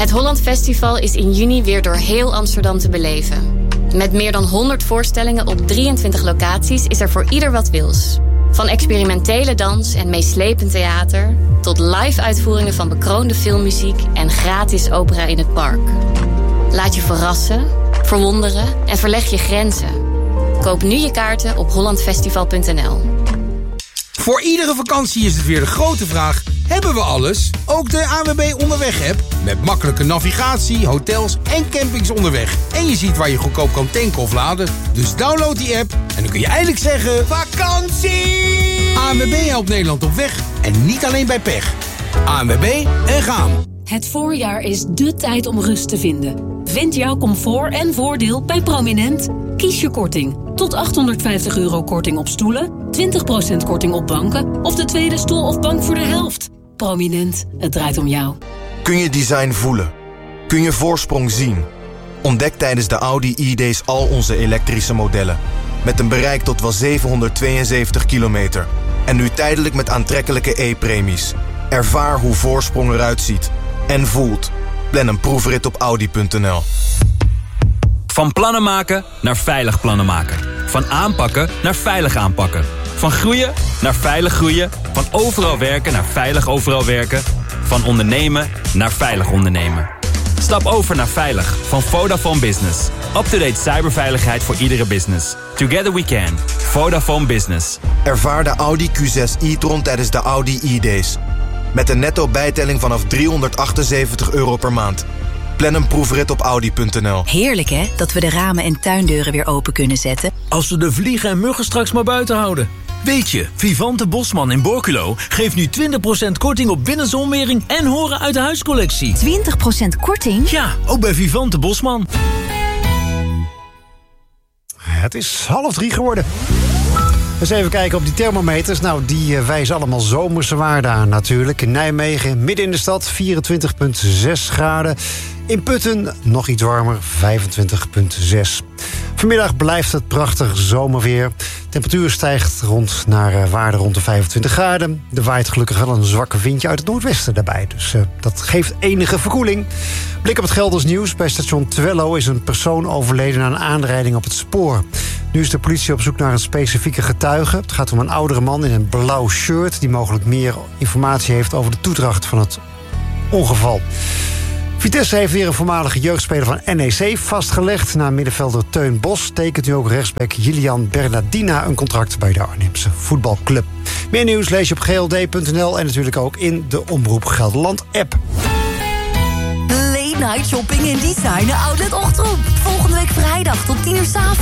Het Holland Festival is in juni weer door heel Amsterdam te beleven. Met meer dan 100 voorstellingen op 23 locaties is er voor ieder wat wils. Van experimentele dans en meeslepend theater tot live-uitvoeringen van bekroonde filmmuziek en gratis opera in het park. Laat je verrassen, verwonderen en verleg je grenzen. Koop nu je kaarten op hollandfestival.nl. Voor iedere vakantie is het weer de grote vraag: hebben we alles? Ook de ANWB Onderweg-app. Met makkelijke navigatie, hotels en campings onderweg. En je ziet waar je goedkoop kan tanken of laden. Dus download die app en dan kun je eindelijk zeggen: vakantie! ANWB helpt Nederland op weg en niet alleen bij pech. ANWB en gaan. Het voorjaar is dé tijd om rust te vinden. Vind jouw comfort en voordeel bij Prominent. Kies je korting. Tot €850 korting op stoelen, 20% korting op banken of de tweede stoel of bank voor de helft. Prominent, het draait om jou. Kun je design voelen? Kun je voorsprong zien? Ontdek tijdens de Audi E-Days al onze elektrische modellen. Met een bereik tot wel 772 kilometer. En nu tijdelijk met aantrekkelijke e-premies. Ervaar hoe voorsprong eruit ziet. En voelt. Plan een proefrit op Audi.nl. Van plannen maken naar veilig plannen maken. Van aanpakken naar veilig aanpakken. Van groeien naar veilig groeien. Van overal werken naar veilig overal werken. Van ondernemen naar veilig ondernemen. Stap over naar veilig van Vodafone Business. Up-to-date cyberveiligheid voor iedere business. Together we can. Vodafone Business. Ervaar de Audi Q6 e-tron tijdens de Audi e-Days. Met een netto bijtelling vanaf €378 per maand. Plan een proefrit op Audi.nl. Heerlijk hè, dat we de ramen en tuindeuren weer open kunnen zetten. Als we de vliegen en muggen straks maar buiten houden. Weet je, Vivante Bosman in Borculo geeft nu 20% korting op binnenzonwering en horen uit de huiscollectie. 20% korting? Ja, ook bij Vivante Bosman. Het is 2:30 geworden. Eens even kijken op die thermometers. Nou, die wijzen allemaal zomerse waarden aan natuurlijk. In Nijmegen, midden in de stad, 24,6 graden. In Putten nog iets warmer, 25,6. Vanmiddag blijft het prachtig zomerweer. Temperatuur stijgt naar waarde rond de 25 graden. Er waait gelukkig wel een zwakke windje uit het noordwesten daarbij. Dus dat geeft enige verkoeling. Blik op het Gelders nieuws. Bij station Twello is een persoon overleden na een aanrijding op het spoor. Nu is de politie op zoek naar een specifieke getuige. Het gaat om een oudere man in een blauw shirt die mogelijk meer informatie heeft over de toedracht van het ongeval. Vitesse heeft weer een voormalige jeugdspeler van NEC vastgelegd. Na middenvelder Teun Bos tekent nu ook rechtsback Jilian Bernardina een contract bij de Arnhemse voetbalclub. Meer nieuws lees je op gld.nl en natuurlijk ook in de Omroep Gelderland app. Late night shopping in Designer Outlet Ochterhoek. Volgende week vrijdag tot 10 uur 's avonds.